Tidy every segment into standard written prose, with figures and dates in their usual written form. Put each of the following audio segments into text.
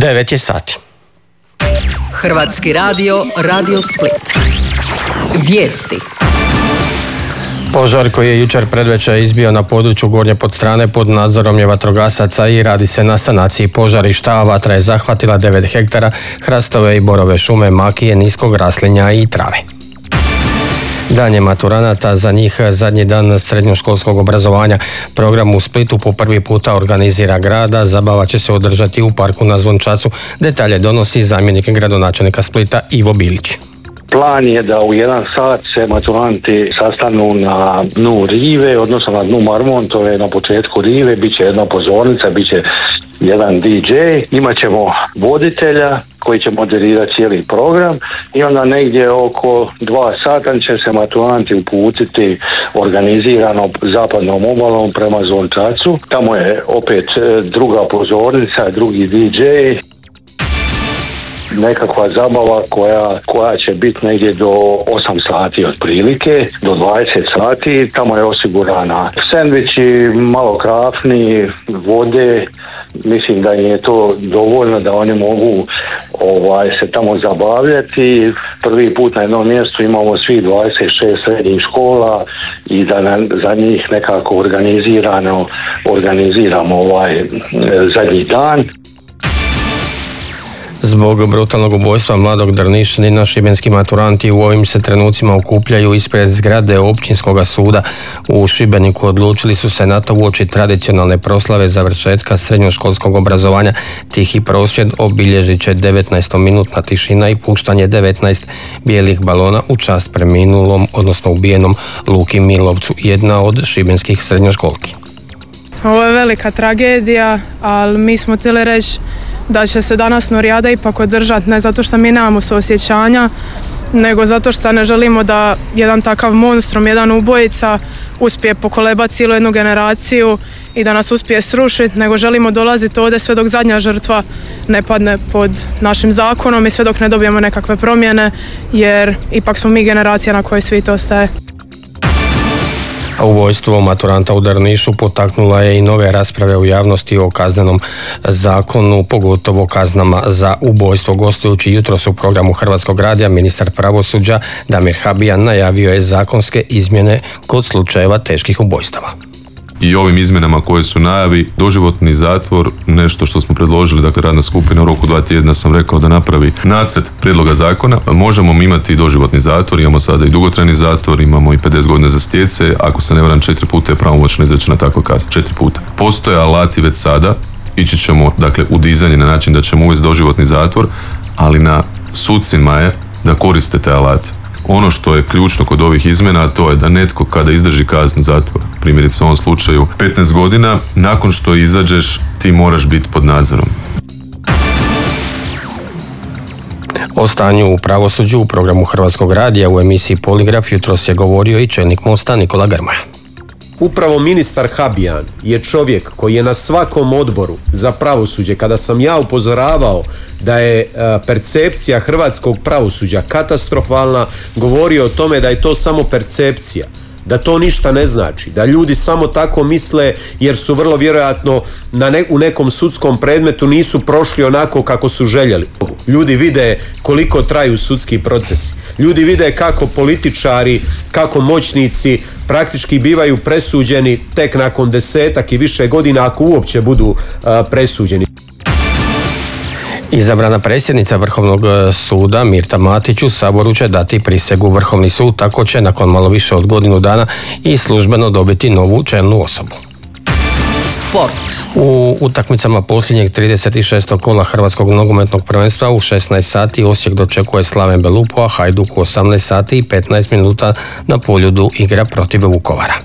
9 je sati. Hrvatski radio, Radio Split. Vijesti. Požar koji je jučer predvečer izbio na području Gornje Podstrane pod nadzorom je vatrogasaca i radi se na sanaciji požarišta. Vatra je zahvatila 9 hektara hrastove i borove šume, makije, niskog raslinja i trave. Dan je maturanata, za njih zadnji dan srednjoškolskog obrazovanja. Program u Splitu po prvi puta organizira grada, zabava će se održati u parku na Zvončacu. Detalje donosi zamjenik gradonačelnika Splita Ivo Bilić. Plan je da u 1 sat se maturanti sastanu na dnu rive, odnosno na dnu Marmontove, na početku rive, bit će jedna pozornica, bit će jedan DJ, imat ćemo voditelja koji će moderirati cijeli program i onda negdje oko 2 sata će se maturanti uputiti organizirano zapadnom obalom prema Zvončacu. Tamo je opet druga pozornica, drugi DJ. Nekakva zabava koja će biti negdje do 8 sati otprilike, do 20 sati. Tamo je osigurana sendviči, malo krafni, vode. Mislim da im je to dovoljno da oni mogu se tamo zabavljati. Prvi put na jednom mjestu imamo svih 26 srednjih škola i da za njih nekako organiziramo zadnji dan. Zbog brutalnog ubojstva mladog Drnišanina, šibenski maturanti u ovim se trenucima okupljaju ispred zgrade Općinskog suda u Šibeniku. Odlučili su se na to uoči tradicionalne proslave završetka srednjoškolskog obrazovanja. Tihi prosvjed obilježit će 19-minutna tišina i puštanje 19 bijelih balona u čast preminulom, odnosno ubijenom Luki Milovcu, jedna od šibenskih srednjoškolki. Ovo je velika tragedija, ali mi smo htjeli reći da će se danas Norijada ipak održati, ne zato što mi nemamo suosjećanja, nego zato što ne želimo da jedan takav monstrum, jedan ubojica uspije pokolebati cijelu jednu generaciju i da nas uspije srušiti, nego želimo dolaziti ovdje sve dok zadnja žrtva ne padne pod našim zakonom i sve dok ne dobijemo nekakve promjene, jer ipak smo mi generacija na kojoj svijet ostaje. Ubojstvo maturanta u Drnišu potaknula je i nove rasprave u javnosti o kaznenom zakonu, pogotovo kaznama za ubojstvo. Gostujući jutros u programu Hrvatskog radija, ministar pravosuđa Damir Habijan najavio je zakonske izmjene kod slučajeva teških ubojstava. I ovim izmjenama koje su najavi, doživotni zatvor, nešto što smo predložili, dakle radna skupina u roku 2 tjedna sam rekao da napravi nacrt prijedloga zakona. Možemo imati doživotni zatvor, imamo sada i dugotrajni zatvor, imamo i 50 godina za stjece, ako se ne varam 4 puta je pravomoćno izrečena takva kazna, 4 puta. Postoje alati već sada, ići ćemo dakle u dizanje na način da ćemo uvesti doživotni zatvor, ali na sucima je da koriste te alate. Ono što je ključno kod ovih izmjena, to je da netko kada izdrži kaznu zatvora, primjerice u ovom slučaju 15 godina, nakon što izađeš ti moraš biti pod nadzorom. O stanju u pravosuđu u programu Hrvatskog radija u emisiji Poligraf jutros je govorio i čelnik Mosta Nikola Grmoja. Upravo ministar Habijan je čovjek koji je na svakom odboru za pravosuđe, kada sam ja upozoravao da je percepcija hrvatskog pravosuđa katastrofalna, govorio o tome da je to samo percepcija, da to ništa ne znači, da ljudi samo tako misle jer su vrlo vjerojatno u nekom sudskom predmetu nisu prošli onako kako su željeli. Ljudi vide koliko traju sudski procesi. Ljudi vide kako političari, kako moćnici praktički bivaju presuđeni tek nakon 10 i više godina, ako uopće budu presuđeni. Izabrana predsjednica Vrhovnog suda Mirta Matić u Saboru će dati prisegu. Vrhovni sud tako će nakon malo više od godinu dana i službeno dobiti novu čelnu osobu. Sport. U utakmicama posljednjeg 36. kola Hrvatskog nogometnog prvenstva u 16 sati Osijek dočekuje Slaven Belupo, a Hajduk u 18 sati i 15 minuta na Poljudu igra protiv Vukovara.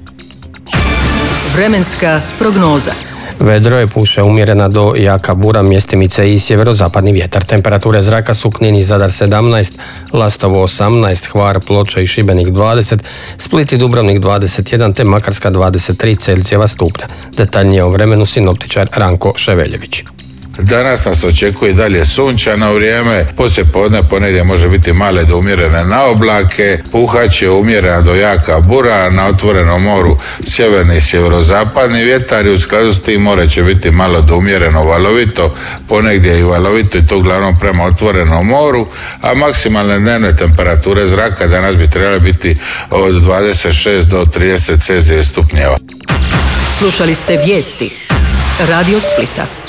Vremenska prognoza. Vedro je, puše umjerena do jaka bura, mjestimice i sjeverozapadni vjetar. Temperature zraka su Knin i Zadar 17, Lastovo 18, Hvar, Ploče i Šibenik 20, Split i Dubrovnik 21 te Makarska 23 Celzijeva stupnja. Detaljnije o vremenu sinoptičar Ranko Ševeljević. Danas nas očekuje dalje sunčano vrijeme, poslije podne ponegdje može biti male do umjerene na oblake, puhat je umjerena do jaka bura, na otvorenom moru sjeverni i sjeverozapadni vjetar i u skladu s tim more će biti malo do umjereno valovito, ponegdje i valovito i to uglavnom prema otvorenom moru, a maksimalne dnevne temperature zraka danas bi trebale biti od 26 do 30 Celzijevih stupnjeva. Slušali ste vijesti Radio Splita.